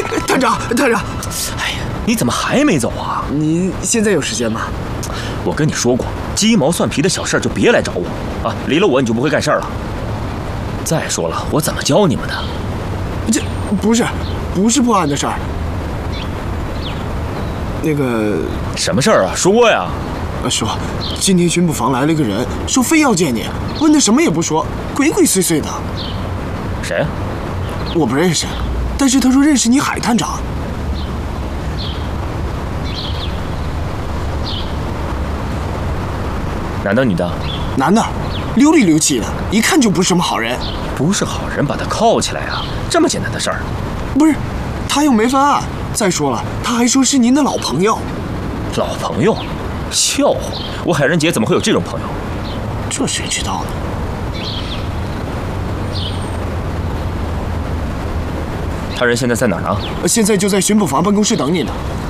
探长，探长， 哎呀，你怎么还没走啊？ 你现在有时间吗？ 我跟你说过，鸡毛蒜皮的小事就别来找我啊！离了我你就不会干事了。再说了，我怎么教你们的？ 这不是破案的事儿。那个什么事儿啊？说呀！ 说今天巡捕房来了个人，说非要见你，问他什么也不说，鬼鬼祟祟的。 谁呀？ 我不认识，但是他说认识你海探长。 男的女的？ 男的，溜里溜气的，一看就不是什么好人。 不是好人，把他铐起来啊！这么简单的事儿？ 不是，他又没犯案。再说了，他还说是您的老朋友。 老朋友？笑话！我海仁杰怎么会有这种朋友？ 这谁知道呢？ 他人现在在哪儿呢？ 现在就在巡捕房办公室等你呢。